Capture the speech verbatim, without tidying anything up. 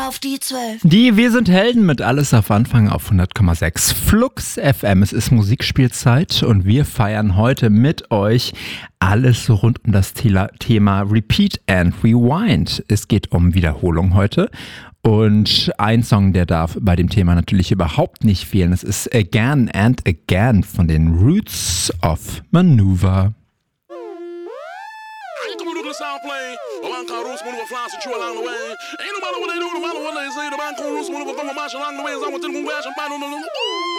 auf die zwölf. Die Wir sind Helden mit Alles auf Anfang auf hundert Komma sechs Flux F M. Es ist Musikspielzeit und wir feiern heute mit euch alles rund um das Thema Repeat and Rewind. Es geht um Wiederholung heute. Und ein Song, der darf bei dem Thema natürlich überhaupt nicht fehlen. Es ist Again and Again von den Roots of Manuva. Sound plane, a man called Roots Maneuver flies and true along the way. Ain't no matter what they do, no matter what they say, the man called Roots Maneuver from a march along the way. As I went to the moon, bash and find on the